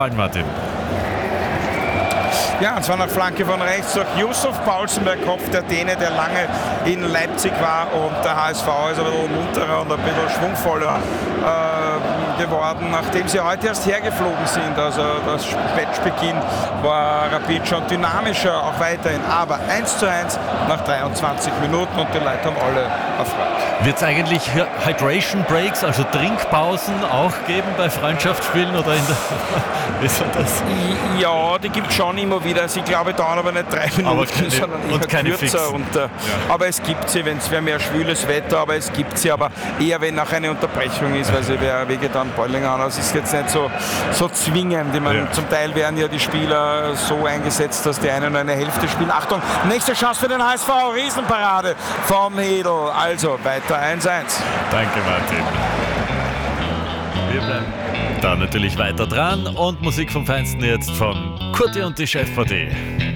Martin. Ja, und zwar nach Flanke von rechts durch Yusuf Paulsen, der Kopf der Däne, der lange in Leipzig war, und der HSV ist ein bisschen munterer und ein bisschen schwungvoller geworden, nachdem sie heute erst hergeflogen sind. Also das Matchbeginn war Rapid schon dynamischer, auch weiterhin, aber 1:1 nach 23 Minuten und die Leute haben alle erfreut. Wird es eigentlich Hydration Breaks, also Trinkpausen auch geben bei Freundschaftsspielen oder in der ist das? Ja, die gibt es schon immer wieder. Sie glaube dauern aber nicht 3 Minuten, sondern eher keine kürzer. Aber es gibt sie, wenn es mehr schwüles Wetter, aber es gibt sie, aber eher wenn auch eine Unterbrechung ist, weil sie wege dann Bollinger an. Es ist jetzt nicht so zwingend. Ich meine, zum Teil werden ja die Spieler so eingesetzt, dass die einen nur eine Hälfte spielen. Achtung, nächste Chance für den HSV, Riesenparade vom Hedl. Also weiter 1:1. Danke, Martin. Wir bleiben da natürlich weiter dran und Musik vom Feinsten jetzt von Kurti und die Chefpartie.